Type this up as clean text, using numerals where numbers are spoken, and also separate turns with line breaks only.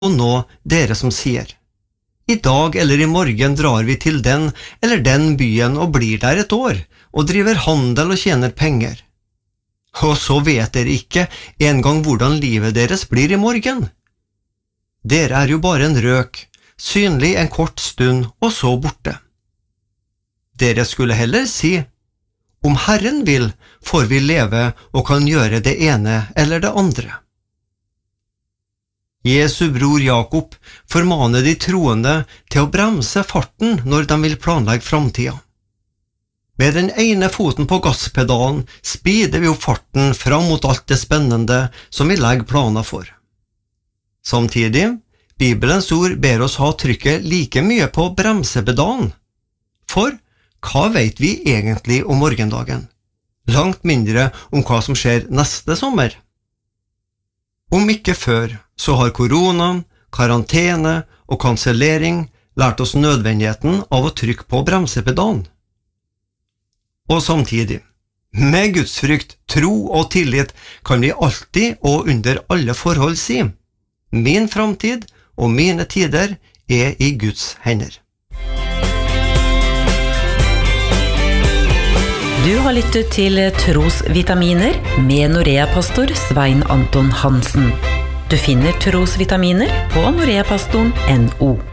Og nå dere som sier, i dag eller i morgen drar vi til den eller den byen og blir der et år, og driver handel og tjener penger. Og så vet dere ikke engang hvordan livet deres blir i morgen. Dere jo bare en røk, synlig en kort stund og så borte. Dere skulle heller si, om Herren vil, får vi leve og kan gjøre det ene eller det andre. Jesu bror Jakob formaner de troende til å bremse farten når de vil planlegge framtida. Med den ene foten på gasspedalen speeder vi opp farten fram mot alt det spennende som vi legger planer for. Samtidig, Bibelens ord ber oss ha trykket like mye på bremsepedalen. For hva vet vi egentlig om morgendagen? Langt mindre om hva som skjer neste sommer. Om ikke før, så har korona, karantene og kansellering lært oss nødvendigheten av å trykke på bremsepedalen. Og samtidig, med gudsfrykt, tro og tillit kan vi alltid og under alle forhold si, min framtid og mine tider i Guds hender.
Du har lyttet til Trosvitaminer med Norea-pastor Svein Anton Hansen. Du finner Trosvitaminer på noreapastoren.no.